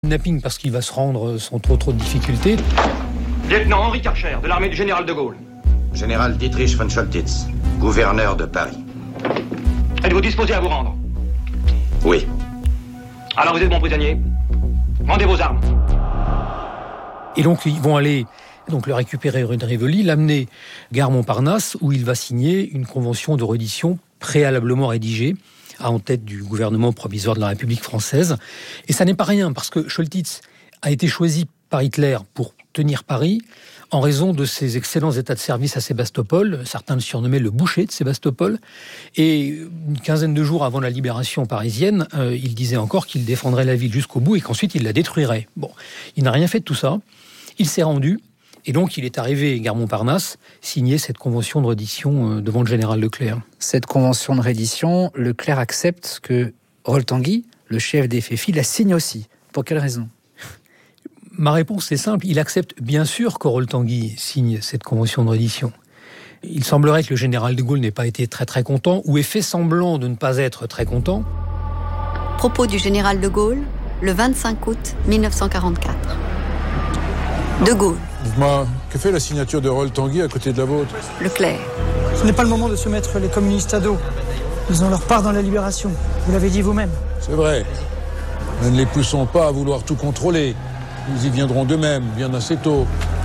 Kidnapping parce qu'il va se rendre sans trop de difficultés. Lieutenant Henri Karcher, de l'armée du général de Gaulle. Général Dietrich von Choltitz, gouverneur de Paris. Êtes-vous disposé à vous rendre? Oui. Alors vous êtes mon prisonnier. Rendez vos armes. Et donc ils vont aller le récupérer rue de Rivoli, l'amener gare Montparnasse où il va signer une convention de reddition préalablement rédigée en tête du gouvernement provisoire de la République française. Et ça n'est pas rien, parce que Choltitz a été choisi par Hitler pour tenir Paris en raison de ses excellents états de service à Sébastopol. Certains le surnommaient le boucher de Sébastopol. Et une quinzaine de jours avant la libération parisienne, il disait encore qu'il défendrait la ville jusqu'au bout et qu'ensuite il la détruirait. Bon, il n'a rien fait de tout ça. Il s'est rendu. Et donc, il est arrivé, gare Montparnasse, signer cette convention de reddition devant le général Leclerc. Cette convention de reddition, Leclerc accepte que Rol-Tanguy, le chef des FFI, la signe aussi. Pour quelle raison ? Ma réponse est simple. Il accepte bien sûr que Rol-Tanguy signe cette convention de reddition. Il semblerait que le général de Gaulle n'ait pas été très content, ou ait fait semblant de ne pas être très content. Propos du général de Gaulle, le 25 août 1944. De Gaulle. Dites-moi, que fait la signature de Rol-Tanguy à côté de la vôtre ? Leclerc. Ce n'est pas le moment de se mettre les communistes à dos. Ils ont leur part dans la libération. Vous l'avez dit vous-même. C'est vrai. Nous ne les poussons pas à vouloir tout contrôler. Nous y viendrons d'eux-mêmes, bien assez tôt.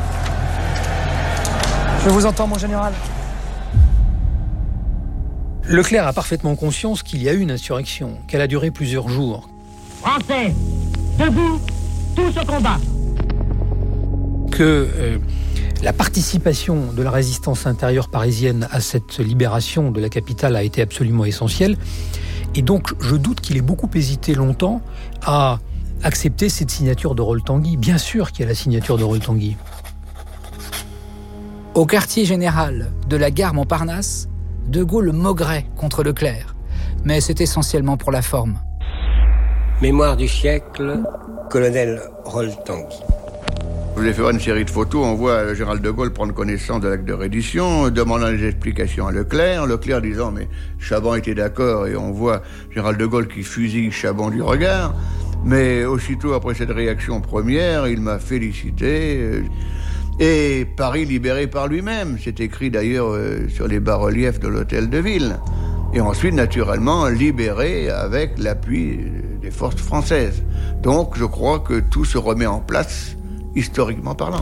Je vous entends, mon général. Leclerc a parfaitement conscience qu'il y a eu une insurrection, qu'elle a duré plusieurs jours. Français, debout, tous au combat. Que la participation de la résistance intérieure parisienne à cette libération de la capitale a été absolument essentielle. Et donc, je doute qu'il ait beaucoup hésité longtemps à accepter cette signature de Rol-Tanguy. Bien sûr qu'il y a la signature de Rol-Tanguy. Au quartier général de la gare Montparnasse, De Gaulle maugrait contre Leclerc. Mais c'est essentiellement pour la forme. Mémoire du siècle, colonel Rol-Tanguy. Je vous ai fait voir une série de photos, on voit le général de Gaulle prendre connaissance de l'acte de reddition, demandant des explications à Leclerc, Leclerc disant mais Chaban était d'accord, et on voit le général de Gaulle qui fusille Chaban du regard, mais aussitôt après cette réaction première, il m'a félicité, et Paris libéré par lui-même, c'est écrit d'ailleurs sur les bas-reliefs de l'hôtel de ville, et ensuite naturellement libéré avec l'appui des forces françaises. Donc je crois que tout se remet en place, historiquement parlant.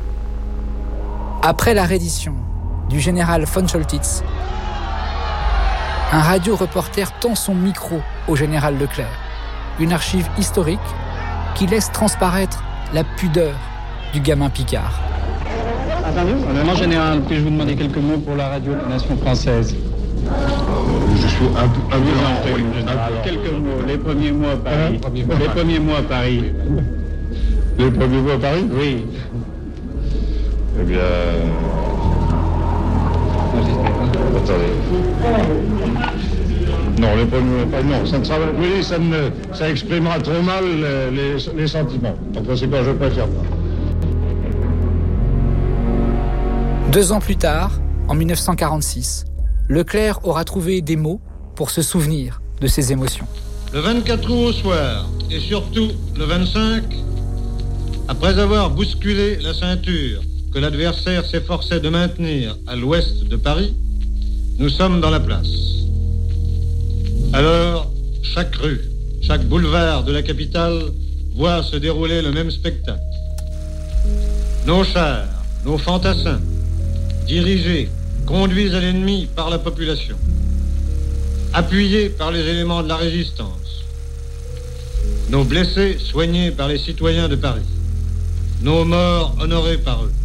Après la reddition du général von Choltitz, un radio-reporter tend son micro au général Leclerc. Une archive historique qui laisse transparaître la pudeur du gamin Picard. Attendez, mon général, puis-je vous demander quelques mots pour la radio de la nation française ? Je suis un peu quelques mots. Les premiers mots à Paris. Les premiers mots à Paris. Les premiers mois à Paris ? Oui. Eh bien... Attendez. Non, les premiers mois à Paris, non. Ça ne sera... Oui, ça exprimera trop mal les sentiments. En conséquence, je préfère pas. 2 ans plus tard, en 1946, Leclerc aura trouvé des mots pour se souvenir de ses émotions. Le 24 août au soir, et surtout le 25... Après avoir bousculé la ceinture que l'adversaire s'efforçait de maintenir à l'ouest de Paris, nous sommes dans la place. Alors, chaque rue, chaque boulevard de la capitale voit se dérouler le même spectacle. Nos chars, nos fantassins, dirigés, conduits à l'ennemi par la population, appuyés par les éléments de la résistance, nos blessés soignés par les citoyens de Paris, nos morts honorés par eux.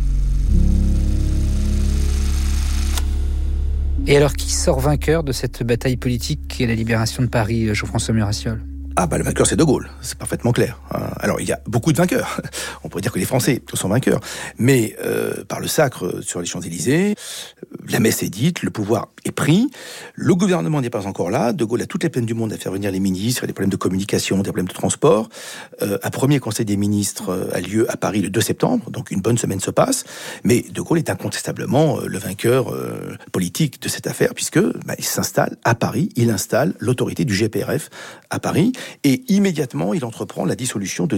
Et alors, qui sort vainqueur de cette bataille politique qui est la libération de Paris, Jean-François Murassiol ? Le vainqueur, c'est De Gaulle, c'est parfaitement clair. Alors, il y a beaucoup de vainqueurs. On pourrait dire que les Français sont vainqueurs. Mais par le sacre sur les Champs-Élysées, la messe est dite, le pouvoir est pris, le gouvernement n'est pas encore là, De Gaulle a toutes les peines du monde à faire venir les ministres, il y a des problèmes de communication, des problèmes de transport. Un premier conseil des ministres a lieu à Paris le 2 septembre, donc une bonne semaine se passe, mais De Gaulle est incontestablement le vainqueur politique de cette affaire, puisque il s'installe à Paris, il installe l'autorité du GPRF à Paris, et immédiatement il entreprend la dissolution de